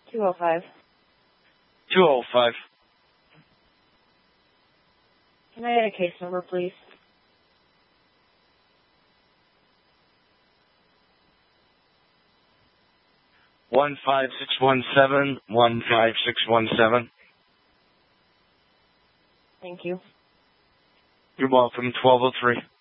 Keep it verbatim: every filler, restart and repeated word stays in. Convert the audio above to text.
two oh five. two oh five. Can I get a case number, please? One five six one seven one five six one seven. Thank you. You're welcome. Twelve oh three.